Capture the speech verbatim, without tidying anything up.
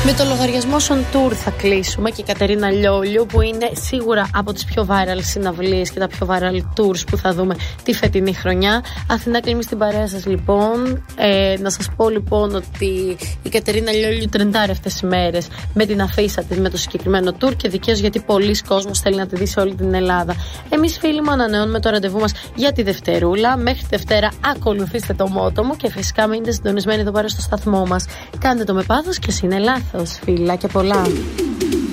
Με το λογαριασμό On Tour θα κλείσουμε και η Κατερίνα Λιόλιου, που είναι σίγουρα από τις πιο viral συναυλίες και τα πιο viral tours που θα δούμε τη φετινή χρονιά. Αθηνά κλείνει στην παρέα σας λοιπόν. Ε, να σας πω λοιπόν ότι η Κατερίνα Λιόλιου τρεντάρει αυτές τις μέρες με την αφίσα της, με το συγκεκριμένο tour, και δικαίως, γιατί πολλοί κόσμος θέλει να τη δει σε όλη την Ελλάδα. Εμείς, φίλοι μου, ανανεώνουμε το ραντεβού μας για τη Δευτερούλα. Μέχρι τη Δευτέρα ακολουθήστε το μότο μου και φυσικά μείνετε συντονισμένοι εδώ πέρα στο σταθμό μας. Κάντε το με πάθος και είναι λάθος. Φιλάκια πολλά.